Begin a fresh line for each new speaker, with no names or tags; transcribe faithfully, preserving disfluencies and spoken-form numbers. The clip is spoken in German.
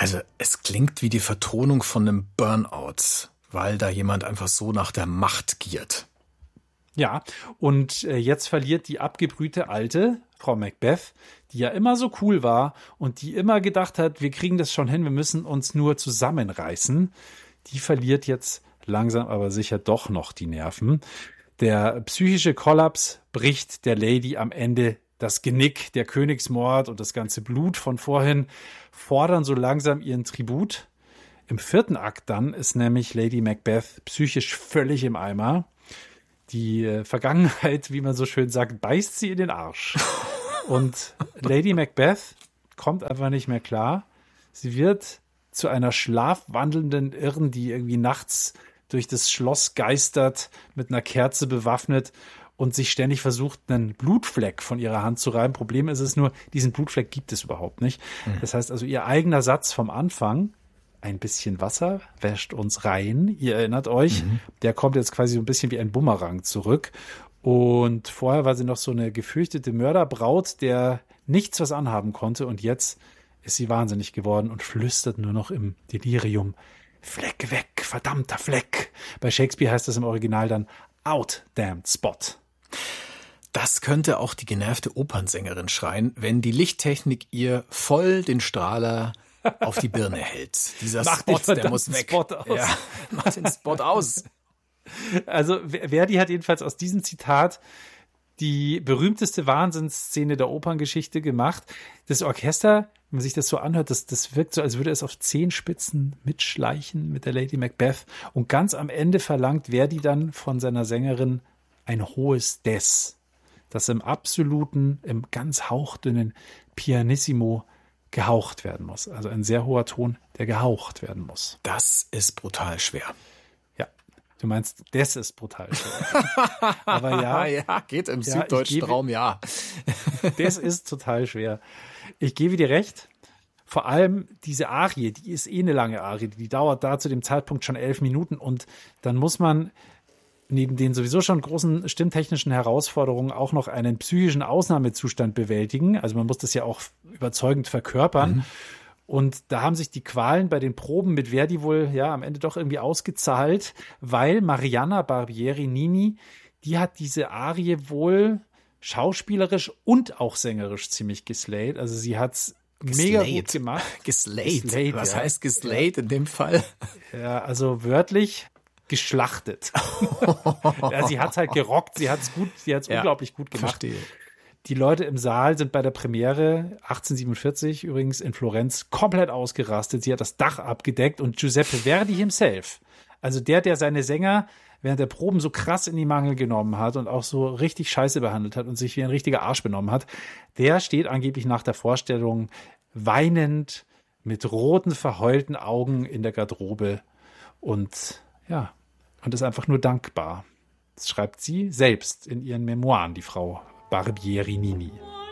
Also es klingt wie die Vertonung von einem Burnout, weil da jemand einfach so nach der Macht giert.
Ja, und äh, jetzt verliert die abgebrühte Alte, Frau Macbeth, die ja immer so cool war und die immer gedacht hat, wir kriegen das schon hin, wir müssen uns nur zusammenreißen, die verliert jetzt langsam aber sicher doch noch die Nerven. Der psychische Kollaps bricht der Lady am Ende das Genick. Der Königsmord und das ganze Blut von vorhin fordern so langsam ihren Tribut. Im vierten Akt dann ist nämlich Lady Macbeth psychisch völlig im Eimer. Die äh, Vergangenheit, wie man so schön sagt, beißt sie in den Arsch. Und Lady Macbeth kommt einfach nicht mehr klar. Sie wird zu einer schlafwandelnden Irren, die irgendwie nachts durch das Schloss geistert, mit einer Kerze bewaffnet und sich ständig versucht, einen Blutfleck von ihrer Hand zu reiben. Problem ist es nur, diesen Blutfleck gibt es überhaupt nicht. Mhm. Das heißt also, ihr eigener Satz vom Anfang, ein bisschen Wasser wäscht uns rein, ihr erinnert euch, mhm. der kommt jetzt quasi so ein bisschen wie ein Bumerang zurück. Und vorher war sie noch so eine gefürchtete Mörderbraut, der nichts was anhaben konnte. Und jetzt ist sie wahnsinnig geworden und flüstert nur noch im Delirium: Fleck weg, verdammter Fleck. Bei Shakespeare heißt das im Original dann out, damned spot.
Das könnte auch die genervte Opernsängerin schreien, wenn die Lichttechnik ihr voll den Strahler auf die Birne hält. Dieser
mach
Spot, der muss weg.
Spot aus.
Ja, mach den Spot aus.
Also Verdi hat jedenfalls aus diesem Zitat die berühmteste Wahnsinnsszene der Operngeschichte gemacht. Das Orchester, wenn man sich das so anhört, das, das wirkt so, als würde es auf Zehenspitzen mitschleichen mit der Lady Macbeth. Und ganz am Ende verlangt Verdi dann von seiner Sängerin ein hohes Des, das im absoluten, im ganz hauchdünnen Pianissimo gehaucht werden muss. Also ein sehr hoher Ton, der gehaucht werden muss.
Das ist brutal schwer.
Du meinst, das ist brutal schwer. Aber ja,
ja, geht im
ja,
süddeutschen
gebe,
Raum, ja.
Das ist total schwer. Ich gebe dir recht. Vor allem diese Arie, die ist eh eine lange Arie. Die dauert da zu dem Zeitpunkt schon elf Minuten. Und dann muss man neben den sowieso schon großen stimmtechnischen Herausforderungen auch noch einen psychischen Ausnahmezustand bewältigen. Also man muss das ja auch überzeugend verkörpern. Mhm. Und da haben sich die Qualen bei den Proben mit Verdi wohl ja am Ende doch irgendwie ausgezahlt, weil Marianna Barbieri Nini, die hat diese Arie wohl schauspielerisch und auch sängerisch ziemlich geslayt. Also sie hat's mega gut gemacht.
Geslayt? Geslayt, was ja. heißt geslayt in dem Fall?
Ja, also wörtlich geschlachtet. Ja, sie hat's halt gerockt, sie hat's gut, sie hat's ja, unglaublich gut gemacht.
Verstehe.
Die Leute im Saal sind bei der Premiere achtzehnhundertsiebenundvierzig übrigens in Florenz komplett ausgerastet. Sie hat das Dach abgedeckt und Giuseppe Verdi himself, also der, der seine Sänger während der Proben so krass in die Mangel genommen hat und auch so richtig scheiße behandelt hat und sich wie ein richtiger Arsch benommen hat, der steht angeblich nach der Vorstellung weinend mit roten, verheulten Augen in der Garderobe und ja, und ist einfach nur dankbar. Das schreibt sie selbst in ihren Memoiren, die Frau Barbieri Nini.